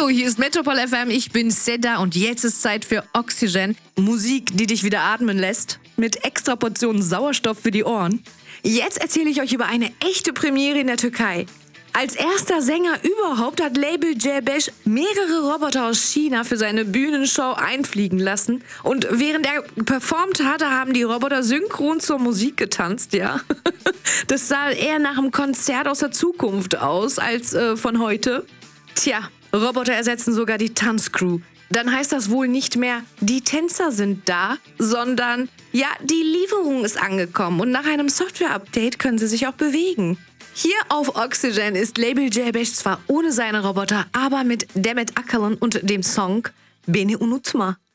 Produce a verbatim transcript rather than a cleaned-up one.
Hallo, hier ist Metropol F M, ich bin Seda und jetzt ist Zeit für Oxygen. Musik, die dich wieder atmen lässt, mit extra Portionen Sauerstoff für die Ohren. Jetzt erzähle ich euch über eine echte Premiere in der Türkei. Als erster Sänger überhaupt hat Label Cerbeş mehrere Roboter aus China für seine Bühnenshow einfliegen lassen. Und während er performt hatte, haben die Roboter synchron zur Musik getanzt, ja. Das sah eher nach einem Konzert aus der Zukunft aus, als äh, von heute. Tja, Roboter ersetzen sogar die Tanzcrew. Dann heißt das wohl nicht mehr, die Tänzer sind da, sondern, ja, die Lieferung ist angekommen und nach einem Software-Update können sie sich auch bewegen. Hier auf Oxygen ist Label Cerbeş zwar ohne seine Roboter, aber mit Demet Akalın und dem Song Beni Unutma.